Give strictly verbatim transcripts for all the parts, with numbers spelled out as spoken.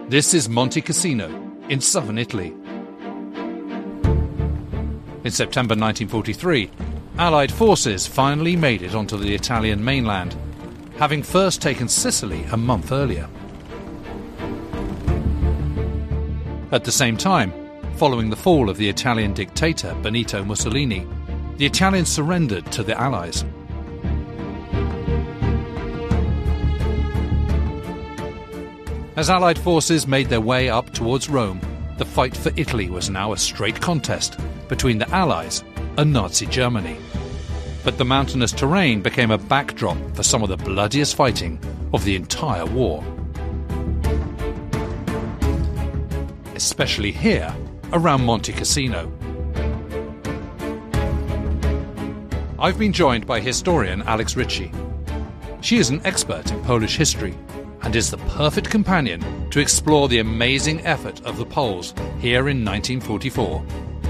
This is Monte Cassino, in southern Italy. In September nineteen forty-three, Allied forces finally made it onto the Italian mainland, having first taken Sicily a month earlier. At the same time, following the fall of the Italian dictator Benito Mussolini, the Italians surrendered to the Allies. As Allied forces made their way up towards Rome, the fight for Italy was now a straight contest between the Allies and Nazi Germany. But the mountainous terrain became a backdrop for some of the bloodiest fighting of the entire war. Especially here, around Monte Cassino. I've been joined by historian Alex Ritchie. She is an expert in Polish history and is the perfect companion to explore the amazing effort of the Poles here in nineteen forty-four.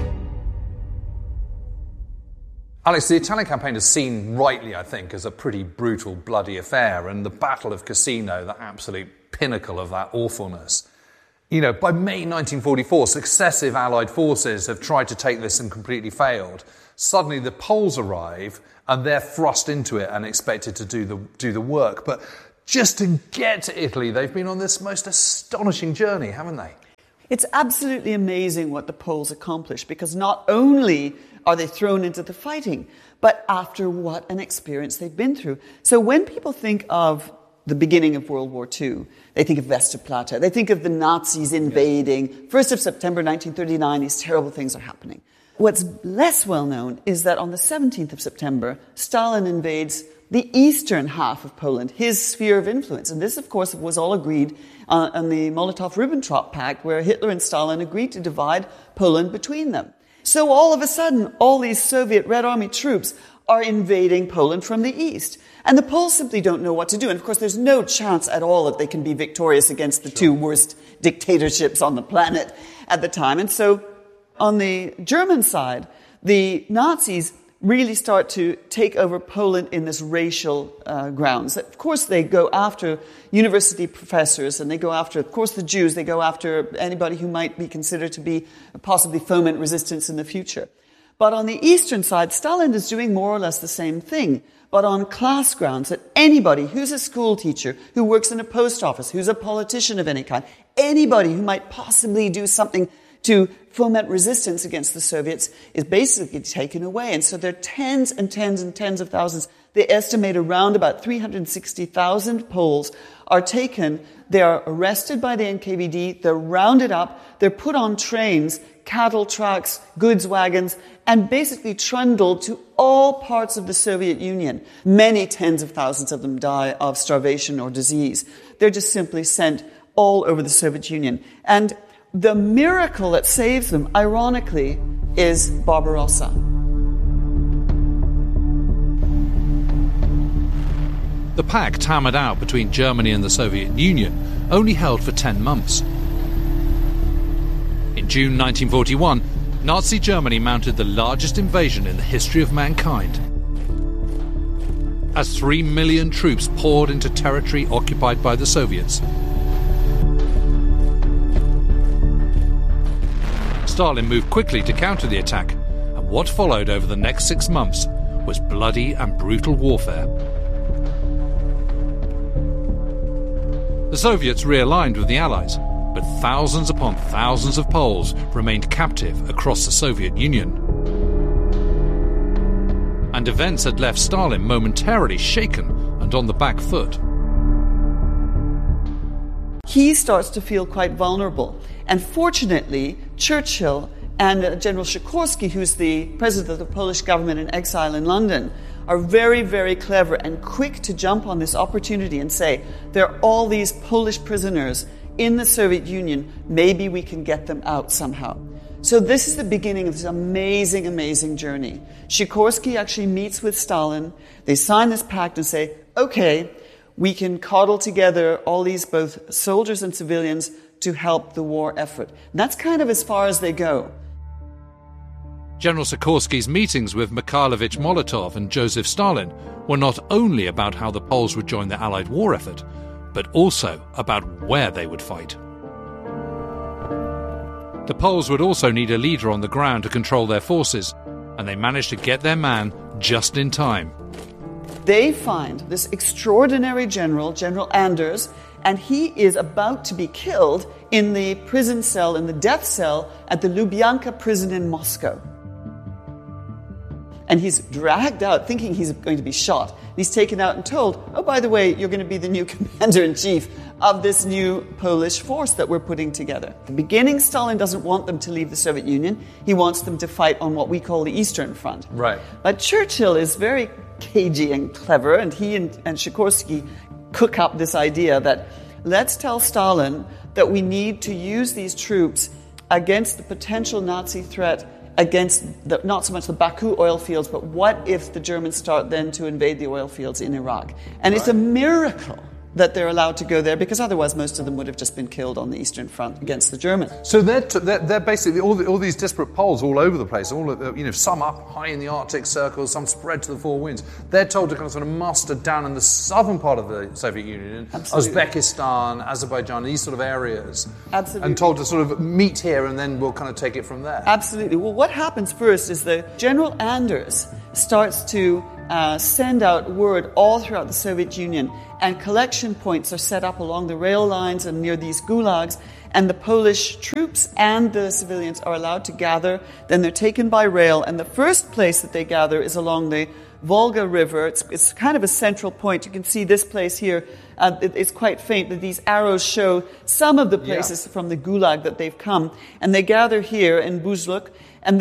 Alex, the Italian campaign is seen rightly, I think, as a pretty brutal, bloody affair, and the Battle of Cassino, the absolute pinnacle of that awfulness. You know, by May nineteen forty-four, successive Allied forces have tried to take this and completely failed. Suddenly the Poles arrive and they're thrust into it and expected to do the do the work. But just to get to Italy, they've been on this most astonishing journey, haven't they? It's absolutely amazing what the Poles accomplished, because not only are they thrown into the fighting, but after what an experience they've been through. So when people think of the beginning of World War Two, they think of Westerplatte, they think of the Nazis invading. first of September nineteen thirty-nine, these terrible things are happening. What's less well known is that on the seventeenth of September, Stalin invades the eastern half of Poland, his sphere of influence. And this, of course, was all agreed uh, on the Molotov-Ribbentrop Pact, where Hitler and Stalin agreed to divide Poland between them. So all of a sudden, all these Soviet Red Army troops are invading Poland from the east. And the Poles simply don't know what to do. And of course, there's no chance at all that they can be victorious against the two worst dictatorships on the planet at the time. And so on the German side, the Nazis really start to take over Poland in this racial uh, grounds. Of course, they go after university professors, and they go after, of course, the Jews. They go after anybody who might be considered to be possibly foment resistance in the future. But on the eastern side, Stalin is doing more or less the same thing, but on class grounds, that anybody who's a school teacher, who works in a post office, who's a politician of any kind, anybody who might possibly do something to foment resistance against the Soviets is basically taken away. And so there are tens and tens and tens of thousands. They estimate around about three hundred sixty thousand Poles are taken. They are arrested by the N K V D. They're rounded up. They're put on trains, cattle trucks, goods wagons, and basically trundled to all parts of the Soviet Union. Many tens of thousands of them die of starvation or disease. They're just simply sent all over the Soviet Union. And the miracle that saves them, ironically, is Barbarossa. The pact hammered out between Germany and the Soviet Union only held for ten months. In June nineteen forty-one, Nazi Germany mounted the largest invasion in the history of mankind, as three million troops poured into territory occupied by the Soviets. Stalin moved quickly to counter the attack, and what followed over the next six months was bloody and brutal warfare. The Soviets realigned with the Allies, but thousands upon thousands of Poles remained captive across the Soviet Union. And events had left Stalin momentarily shaken and on the back foot. He starts to feel quite vulnerable. And fortunately, Churchill and uh, General Sikorski, who's the president of the Polish government in exile in London, are very, very clever and quick to jump on this opportunity and say, there are all these Polish prisoners in the Soviet Union, maybe we can get them out somehow. So this is the beginning of this amazing, amazing journey. Sikorski actually meets with Stalin. They sign this pact and say, okay, we can coddle together all these both soldiers and civilians to help the war effort. And that's kind of as far as they go. General Sikorski's meetings with Mikhailovich Molotov and Joseph Stalin were not only about how the Poles would join the Allied war effort, but also about where they would fight. The Poles would also need a leader on the ground to control their forces, and they managed to get their man just in time. They find this extraordinary general, General Anders, and he is about to be killed in the prison cell, in the death cell at the Lubyanka prison in Moscow. And he's dragged out thinking he's going to be shot. He's taken out and told, oh, by the way, you're going to be the new commander-in-chief of this new Polish force that we're putting together. At the beginning, Stalin doesn't want them to leave the Soviet Union. He wants them to fight on what we call the Eastern Front. Right. But Churchill is very cagey and clever, and he and, and Sikorski cook up this idea that let's tell Stalin that we need to use these troops against the potential Nazi threat against the, not so much the Baku oil fields, but what if the Germans start then to invade the oil fields in Iraq? And right. It's a miracle that they're allowed to go there, because otherwise most of them would have just been killed on the Eastern Front against the Germans. So they're, t- they're, they're basically all, the, all these disparate poles all over the place, all of, you know, some up high in the Arctic Circle, some spread to the four winds. They're told to kind of sort of muster down in the southern part of the Soviet Union, Absolutely. Uzbekistan, Azerbaijan, these sort of areas. Absolutely. And told to sort of meet here and then we'll kind of take it from there. Absolutely. Well, what happens first is that General Anders starts to uh, send out word all throughout the Soviet Union, and collection points are set up along the rail lines and near these gulags, and the Polish troops and the civilians are allowed to gather. Then they're taken by rail, and the first place that they gather is along the Volga River. It's, it's kind of a central point. You can see this place here. Uh, it, it's quite faint, but these arrows show some of the places yeah. from the gulag that they've come. And they gather here in Buzluk,